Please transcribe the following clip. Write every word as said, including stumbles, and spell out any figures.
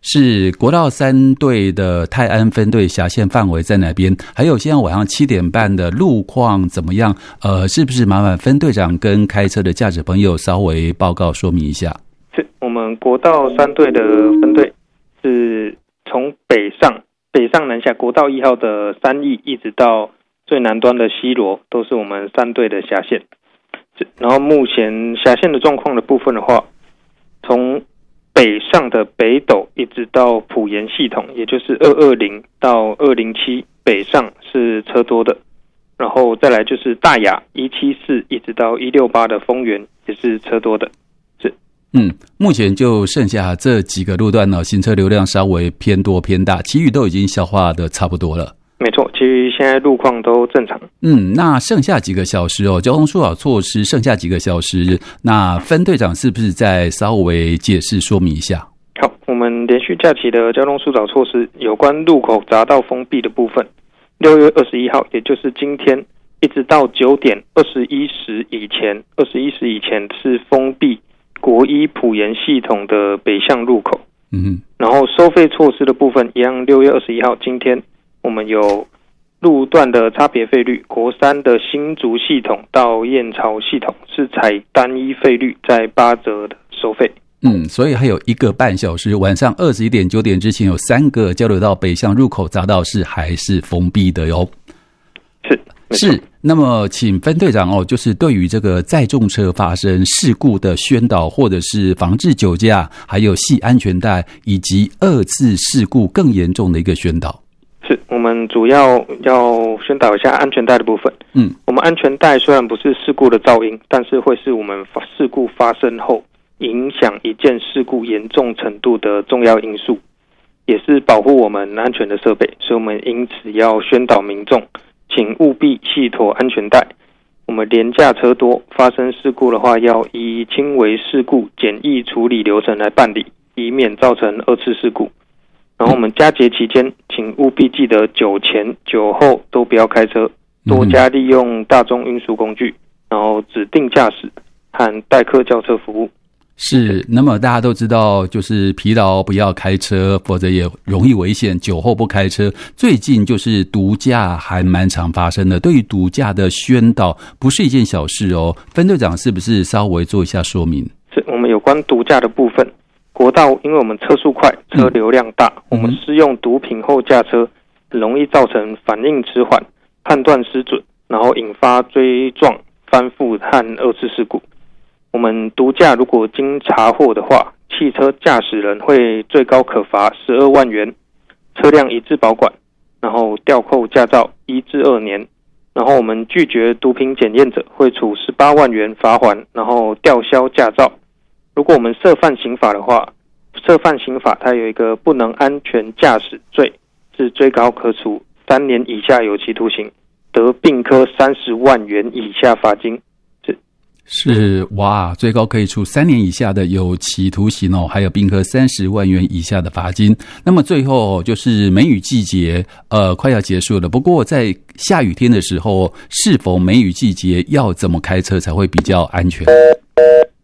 是国道三队的泰安分队辖限范围在哪边？还有现在晚上七点半的路况怎么样？呃，是不是麻烦分队长跟开车的驾驶朋友稍微报告说明一下？ 是我们国道三队的分队是从北上北上南下，国道一号的三义一直到最南端的西螺，都是我们三队的辖限。然后目前辖限的状况的部分的话，从北上的北斗一直到埔盐系统，也就是二二零到二零七北上是车多的，然后再来就是大雅一七四一直到一六八的丰原也是车多的。是嗯，目前就剩下这几个路段呢，行车流量稍微偏多偏大，其余都已经消化的差不多了。 没错，其余现在路况都正常。 嗯，那剩下几个小时哦，交通疏导措施剩下几个小时，那分队长是不是再稍微解释说明一下？ 好，我们连续假期的交通疏导措施，有关路口匝道封闭的部分，六月二十一号，也就是今天，一直到九点二十一时以前，二十一时以前是封闭国一埔盐系统的北向入口。 嗯哼， 然后收费措施的部分，一样，六月二十一号，今天。我们有路段的差别费率，国三的新竹系统到燕巢系统是采单一费率，在八折的收费。 嗯，所以还有一个半小时，晚上二十一点九点之前有三个交流道北向入口匝道是还是封闭的哟。 是是，那么请分队长哦，就是对于这个载重车发生事故的宣导，或者是防治酒驾，还有系安全带，以及二次事故更严重的一个宣导。 是我们主要要宣导一下安全带的部分。嗯，我们安全带虽然不是事故的噪音，但是会是我们事故发生后影响一件事故严重程度的重要因素，也是保护我们安全的设备，所以我们因此要宣导民众，请务必系妥安全带。我们连驾车多，发生事故的话，要以轻微事故简易处理流程来办理，以免造成二次事故。然后我们佳节期间，请务必记得酒前酒后都不要开车，多加利用大众运输工具，然后指定驾驶和代客轿车服务。 是，那么大家都知道，就是疲劳不要开车，否则也容易危险。酒后不开车，最近就是毒驾还蛮常发生的。对于毒驾的宣导，不是一件小事哦。分队长是不是稍微做一下说明？ 是我们有关毒驾的部分。国道因为我们车速快，车流量大，嗯、我们施用毒品后驾车，很容易造成反应迟缓、判断失准，然后引发追撞、翻覆和二次事故。我们毒驾如果经查获的话，汽车驾驶人会最高可罚十二万元，车辆移至保管，然后吊扣驾照一至二年，然后我们拒绝毒品检验者会处十八万元罚锾，然后吊销驾照。如果我们涉犯刑法的话，涉犯刑法它有一个不能安全驾驶罪，是最高可处三年以下有期徒刑，得并科三十万元以下罚金。是是哇，最高可以处三年以下的有期徒刑哦，还有并科三十万元以下的罚金。那么最后就是梅雨季节，呃，快要结束了。不过在下雨天的时候，是否梅雨季节要怎么开车才会比较安全？